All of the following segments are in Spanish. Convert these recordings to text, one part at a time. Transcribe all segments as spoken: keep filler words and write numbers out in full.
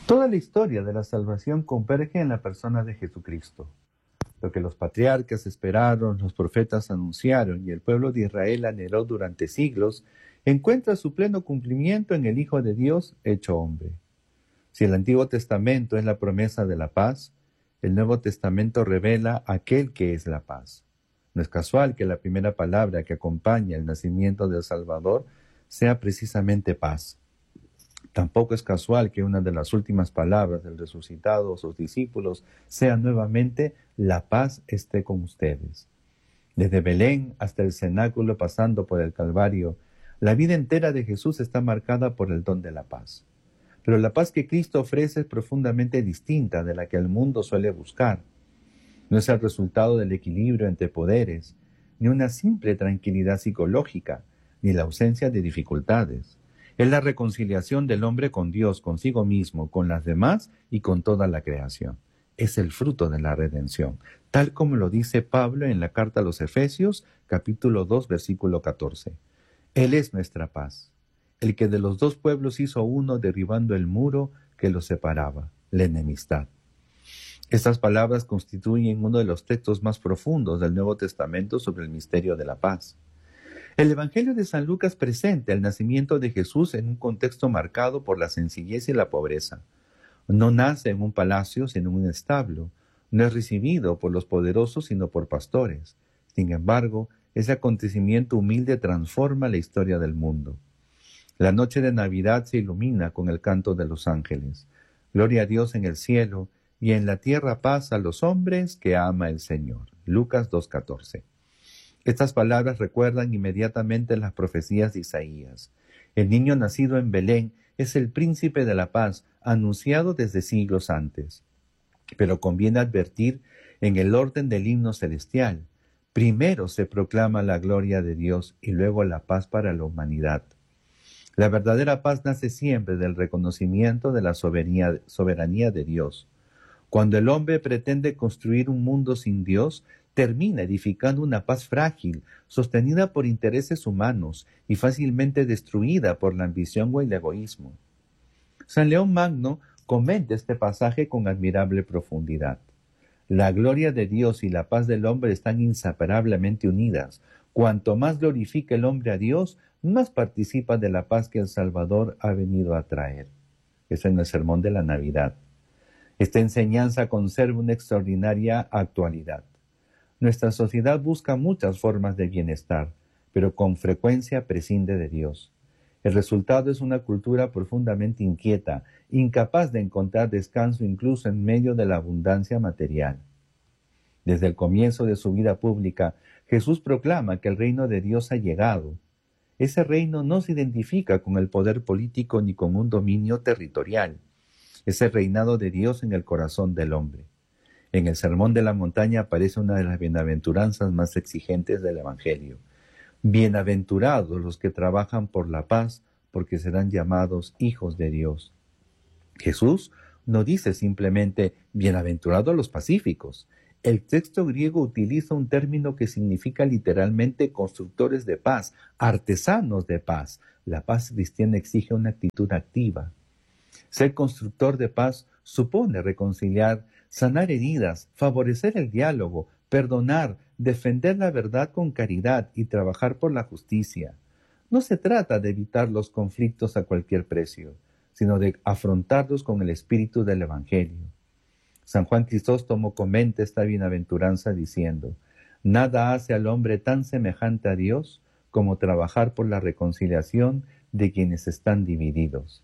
Toda la historia de la salvación converge en la persona de Jesucristo. Lo que los patriarcas esperaron, los profetas anunciaron y el pueblo de Israel anheló durante siglos, encuentra su pleno cumplimiento en el Hijo de Dios hecho hombre. Si el Antiguo Testamento es la promesa de la paz, el Nuevo Testamento revela aquel que es la paz. No es casual que la primera palabra que acompaña el nacimiento del Salvador sea precisamente paz. Tampoco es casual que una de las últimas palabras del resucitado a sus discípulos sea nuevamente: la paz esté con ustedes. Desde Belén hasta el cenáculo, pasando por el Calvario, la vida entera de Jesús está marcada por el don de la paz. Pero la paz que Cristo ofrece es profundamente distinta de la que el mundo suele buscar. No es el resultado del equilibrio entre poderes, ni una simple tranquilidad psicológica, ni la ausencia de dificultades. Es la reconciliación del hombre con Dios, consigo mismo, con las demás y con toda la creación. Es el fruto de la redención, tal como lo dice Pablo en la carta a los Efesios, capítulo dos, versículo catorce. Él es nuestra paz, el que de los dos pueblos hizo uno, derribando el muro que los separaba, la enemistad. Estas palabras constituyen uno de los textos más profundos del Nuevo Testamento sobre el misterio de la paz. El Evangelio de San Lucas presenta el nacimiento de Jesús en un contexto marcado por la sencillez y la pobreza. No nace en un palacio, sino en un establo. No es recibido por los poderosos, sino por pastores. Sin embargo, ese acontecimiento humilde transforma la historia del mundo. La noche de Navidad se ilumina con el canto de los ángeles. Gloria a Dios en el cielo, y en la tierra paz a los hombres que ama el Señor. Lucas dos catorce. Estas palabras recuerdan inmediatamente las profecías de Isaías. El niño nacido en Belén es el príncipe de la paz, anunciado desde siglos antes. Pero conviene advertir en el orden del himno celestial. Primero se proclama la gloria de Dios y luego la paz para la humanidad. La verdadera paz nace siempre del reconocimiento de la soberanía, soberanía de Dios. Cuando el hombre pretende construir un mundo sin Dios, termina edificando una paz frágil, sostenida por intereses humanos y fácilmente destruida por la ambición o el egoísmo. San León Magno comenta este pasaje con admirable profundidad. La gloria de Dios y la paz del hombre están inseparablemente unidas. Cuanto más glorifica el hombre a Dios, más participa de la paz que el Salvador ha venido a traer. Eso en el sermón de la Navidad. Esta enseñanza conserva una extraordinaria actualidad. Nuestra sociedad busca muchas formas de bienestar, pero con frecuencia prescinde de Dios. El resultado es una cultura profundamente inquieta, incapaz de encontrar descanso incluso en medio de la abundancia material. Desde el comienzo de su vida pública, Jesús proclama que el reino de Dios ha llegado. Ese reino no se identifica con el poder político ni con un dominio territorial. Es el reinado de Dios en el corazón del hombre. En el Sermón de la Montaña aparece una de las bienaventuranzas más exigentes del Evangelio. Bienaventurados los que trabajan por la paz, porque serán llamados hijos de Dios. Jesús no dice simplemente bienaventurados los pacíficos. El texto griego utiliza un término que significa literalmente constructores de paz, artesanos de paz. La paz cristiana exige una actitud activa. Ser constructor de paz supone reconciliar, sanar heridas, favorecer el diálogo, perdonar, defender la verdad con caridad y trabajar por la justicia. No se trata de evitar los conflictos a cualquier precio, sino de afrontarlos con el espíritu del Evangelio. San Juan Crisóstomo comenta esta bienaventuranza diciendo: «Nada hace al hombre tan semejante a Dios como trabajar por la reconciliación de quienes están divididos».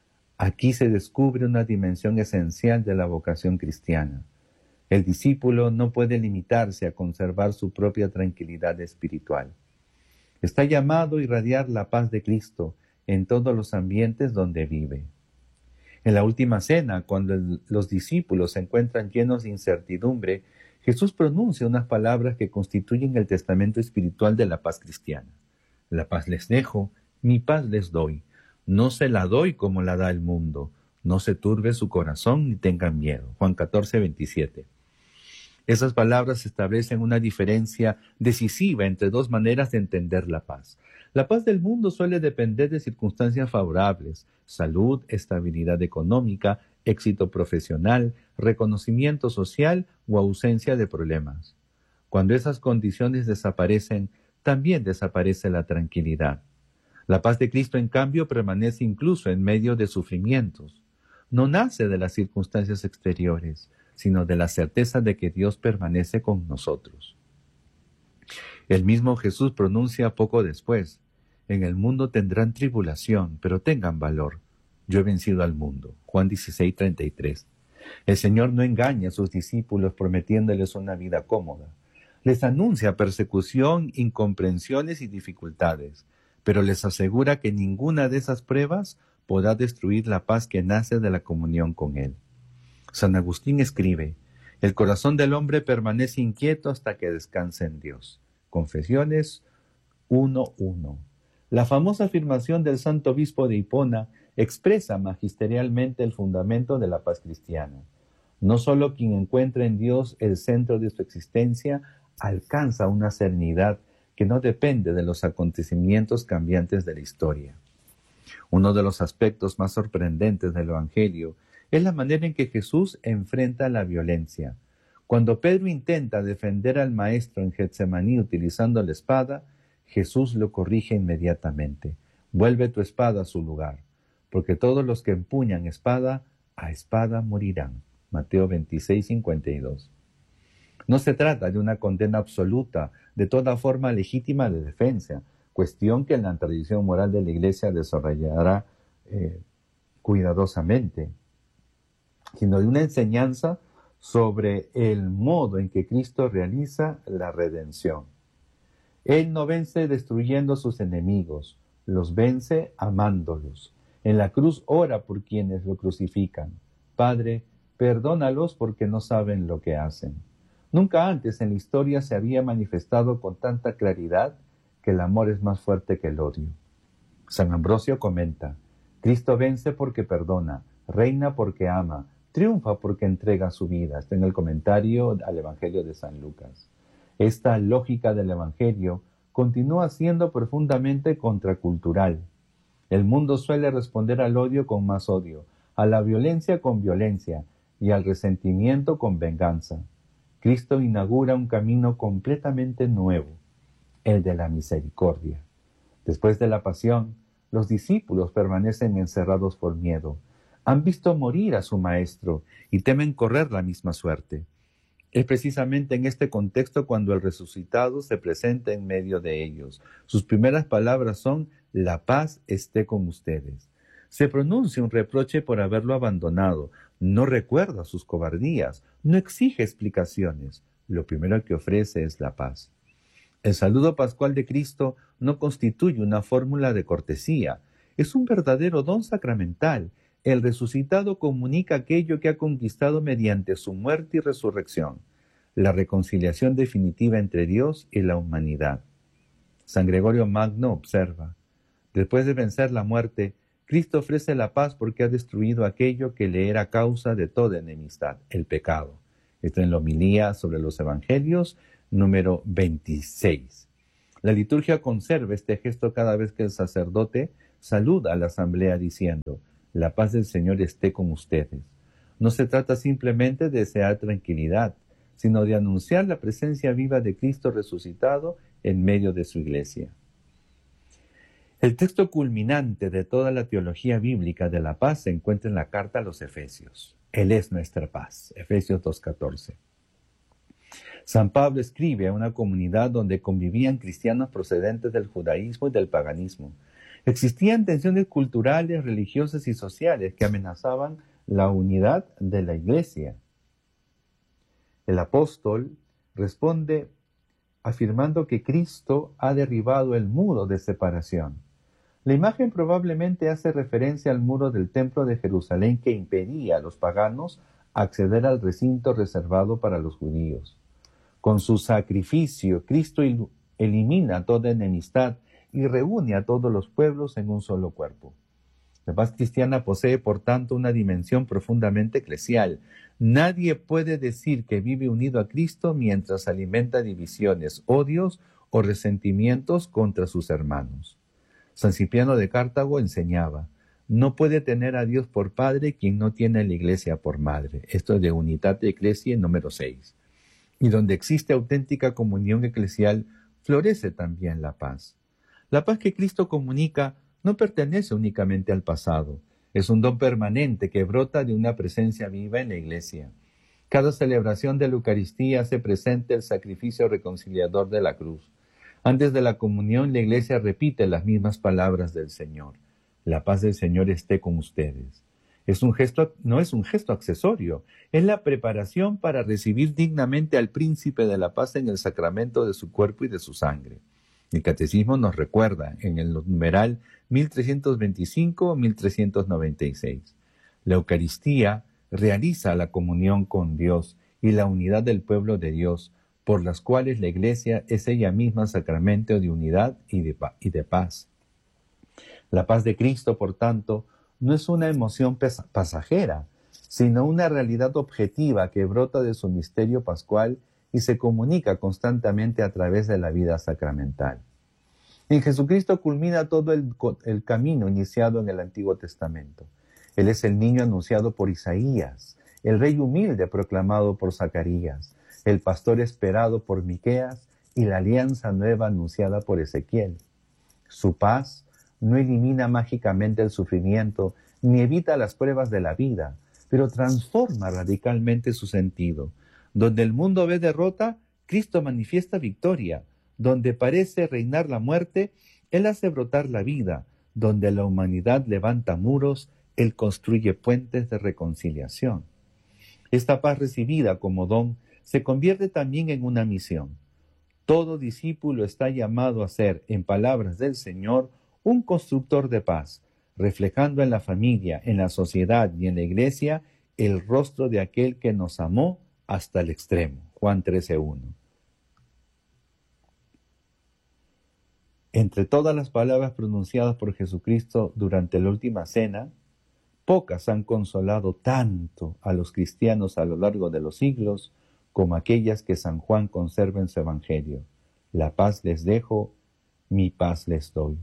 Aquí se descubre una dimensión esencial de la vocación cristiana. El discípulo no puede limitarse a conservar su propia tranquilidad espiritual. Está llamado a irradiar la paz de Cristo en todos los ambientes donde vive. En la última cena, cuando el, los discípulos se encuentran llenos de incertidumbre, Jesús pronuncia unas palabras que constituyen el testamento espiritual de la paz cristiana. La paz les dejo, mi paz les doy. No se la doy como la da el mundo. No se turbe su corazón ni tengan miedo. Juan catorce, veintisiete. Esas palabras establecen una diferencia decisiva entre dos maneras de entender la paz. La paz del mundo suele depender de circunstancias favorables, salud, estabilidad económica éxito profesional, reconocimiento social o ausencia de problemas. Cuando esas condiciones desaparecen, también desaparece la tranquilidad. La paz de Cristo, en cambio, permanece incluso en medio de sufrimientos. No nace de las circunstancias exteriores, sino de la certeza de que Dios permanece con nosotros. El mismo Jesús pronuncia poco después: en el mundo tendrán tribulación, pero tengan valor. Yo he vencido al mundo. Juan dieciséis, treinta y tres. El Señor no engaña a sus discípulos prometiéndoles una vida cómoda. Les anuncia persecución, incomprensiones y dificultades, pero les asegura que ninguna de esas pruebas podrá destruir la paz que nace de la comunión con Él. San Agustín escribe: el corazón del hombre permanece inquieto hasta que descanse en Dios. Confesiones uno uno. La famosa afirmación del santo obispo de Hipona expresa magisterialmente el fundamento de la paz cristiana. No solo quien encuentra en Dios el centro de su existencia alcanza una serenidad que no depende de los acontecimientos cambiantes de la historia. Uno de los aspectos más sorprendentes del Evangelio es la manera en que Jesús enfrenta la violencia. Cuando Pedro intenta defender al Maestro en Getsemaní utilizando la espada, Jesús lo corrige inmediatamente. Vuelve tu espada a su lugar, porque todos los que empuñan espada, a espada morirán. Mateo veintiséis, cincuenta y dos. No se trata de una condena absoluta de toda forma legítima de defensa, cuestión que en la tradición moral de la Iglesia desarrollará eh, cuidadosamente, sino de una enseñanza sobre el modo en que Cristo realiza la redención. Él no vence destruyendo a sus enemigos, los vence amándolos. En la cruz ora por quienes lo crucifican. Padre, perdónalos porque no saben lo que hacen. Nunca antes en la historia se había manifestado con tanta claridad que el amor es más fuerte que el odio. San Ambrosio comenta: Cristo vence porque perdona, reina porque ama, triunfa porque entrega su vida. Está en el comentario al Evangelio de San Lucas. Esta lógica del Evangelio continúa siendo profundamente contracultural. El mundo suele responder al odio con más odio, a la violencia con violencia y al resentimiento con venganza. Cristo inaugura un camino completamente nuevo, el de la misericordia. Después de la pasión, los discípulos permanecen encerrados por miedo. Han visto morir a su Maestro y temen correr la misma suerte. Es precisamente en este contexto cuando el resucitado se presenta en medio de ellos. Sus primeras palabras son: la paz esté con ustedes. Se pronuncia un reproche por haberlo abandonado. No recuerda sus cobardías, no exige explicaciones. Lo primero que ofrece es la paz. El saludo pascual de Cristo no constituye una fórmula de cortesía, es un verdadero don sacramental. El resucitado comunica aquello que ha conquistado mediante su muerte y resurrección, la reconciliación definitiva entre Dios y la humanidad. San Gregorio Magno observa: después de vencer la muerte, Cristo ofrece la paz porque ha destruido aquello que le era causa de toda enemistad, el pecado. Está en la homilía sobre los Evangelios, número veintiséis. La liturgia conserva este gesto cada vez que el sacerdote saluda a la asamblea diciendo: la paz del Señor esté con ustedes. No se trata simplemente de desear tranquilidad, sino de anunciar la presencia viva de Cristo resucitado en medio de su iglesia. El texto culminante de toda la teología bíblica de la paz se encuentra en la carta a los Efesios. Él es nuestra paz. Efesios dos catorce. San Pablo escribe a una comunidad donde convivían cristianos procedentes del judaísmo y del paganismo. Existían tensiones culturales, religiosas y sociales que amenazaban la unidad de la iglesia. El apóstol responde afirmando que Cristo ha derribado el muro de separación. La imagen probablemente hace referencia al muro del templo de Jerusalén que impedía a los paganos acceder al recinto reservado para los judíos. Con su sacrificio, Cristo elimina toda enemistad y reúne a todos los pueblos en un solo cuerpo. La paz cristiana posee, por tanto, una dimensión profundamente eclesial. Nadie puede decir que vive unido a Cristo mientras alimenta divisiones, odios o resentimientos contra sus hermanos. San Cipriano de Cartago enseñaba: No puede tener a Dios por Padre quien no tiene a la Iglesia por Madre. Esto es de Unitate Ecclesiae número seis. Y donde existe auténtica comunión eclesial, florece también la paz. La paz que Cristo comunica no pertenece únicamente al pasado. Es un don permanente que brota de una presencia viva en la Iglesia. Cada celebración de la Eucaristía hace presente el sacrificio reconciliador de la cruz. Antes de la comunión, la Iglesia repite las mismas palabras del Señor. La paz del Señor esté con ustedes. Es un gesto, no es un gesto accesorio, es la preparación para recibir dignamente al Príncipe de la Paz en el sacramento de su cuerpo y de su sangre. El Catecismo nos recuerda en el numeral mil trescientos veinticinco a mil trescientos noventa y seis. La Eucaristía realiza la comunión con Dios y la unidad del pueblo de Dios, por las cuales la Iglesia es ella misma sacramento de unidad y de, y de paz. La paz de Cristo, por tanto, no es una emoción pasajera, sino una realidad objetiva que brota de su misterio pascual y se comunica constantemente a través de la vida sacramental. En Jesucristo culmina todo el, el camino iniciado en el Antiguo Testamento. Él es el niño anunciado por Isaías, el rey humilde proclamado por Zacarías, el pastor esperado por Miqueas y la alianza nueva anunciada por Ezequiel. Su paz no elimina mágicamente el sufrimiento ni evita las pruebas de la vida, pero transforma radicalmente su sentido. Donde el mundo ve derrota, Cristo manifiesta victoria. Donde parece reinar la muerte, Él hace brotar la vida. Donde la humanidad levanta muros, Él construye puentes de reconciliación. Esta paz recibida como don se convierte también en una misión. Todo discípulo está llamado a ser, en palabras del Señor, un constructor de paz, reflejando en la familia, en la sociedad y en la Iglesia el rostro de aquel que nos amó hasta el extremo. Juan trece uno. Entre todas las palabras pronunciadas por Jesucristo durante la última cena, pocas han consolado tanto a los cristianos a lo largo de los siglos como aquellas que San Juan conserva en su Evangelio. La paz les dejo, mi paz les doy.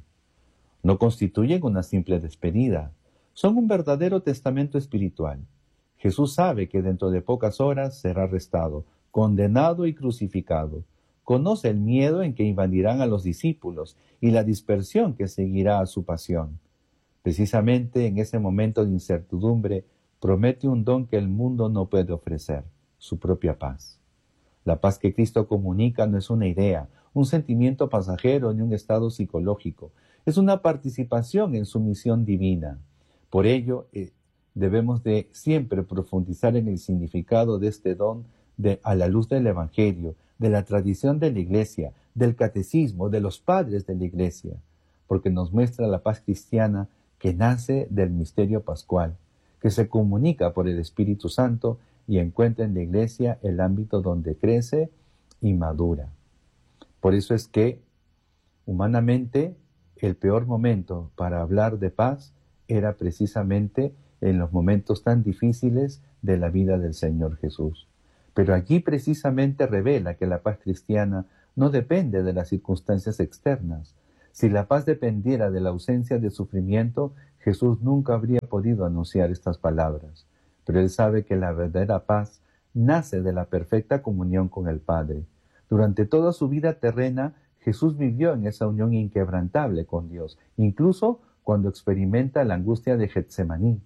No constituyen una simple despedida, son un verdadero testamento espiritual. Jesús sabe que dentro de pocas horas será arrestado, condenado y crucificado. Conoce el miedo en que invadirán a los discípulos y la dispersión que seguirá a su pasión. Precisamente en ese momento de incertidumbre, promete un don que el mundo no puede ofrecer, su propia paz. La paz que Cristo comunica no es una idea, un sentimiento pasajero ni un estado psicológico. Es una participación en su misión divina. Por ello, eh, debemos de siempre profundizar en el significado de este don de, a la luz del Evangelio, de la tradición de la Iglesia, del catecismo, de los padres de la Iglesia, porque nos muestra la paz cristiana que nace del misterio pascual, que se comunica por el Espíritu Santo y encuentra en la Iglesia el ámbito donde crece y madura. Por eso es que, humanamente, el peor momento para hablar de paz era precisamente en los momentos tan difíciles de la vida del Señor Jesús. Pero allí precisamente revela que la paz cristiana no depende de las circunstancias externas. Si la paz dependiera de la ausencia de sufrimiento, Jesús nunca habría podido anunciar estas palabras. Pero Él sabe que la verdadera paz nace de la perfecta comunión con el Padre. Durante toda su vida terrena, Jesús vivió en esa unión inquebrantable con Dios, incluso cuando experimenta la angustia de Getsemaní.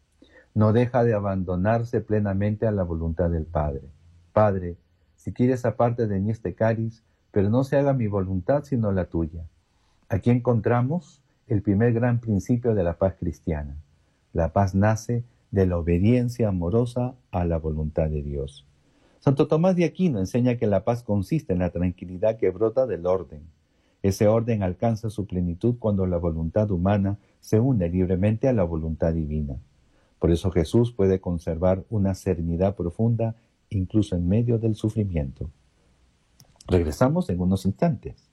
No deja de abandonarse plenamente a la voluntad del Padre. Padre, si quieres aparte de mí este cáliz, pero no se haga mi voluntad sino la tuya. Aquí encontramos el primer gran principio de la paz cristiana. La paz nace de la obediencia amorosa a la voluntad de Dios. Santo Tomás de Aquino enseña que la paz consiste en la tranquilidad que brota del orden. Ese orden alcanza su plenitud cuando la voluntad humana se une libremente a la voluntad divina. Por eso Jesús puede conservar una serenidad profunda incluso en medio del sufrimiento. Regresamos en unos instantes.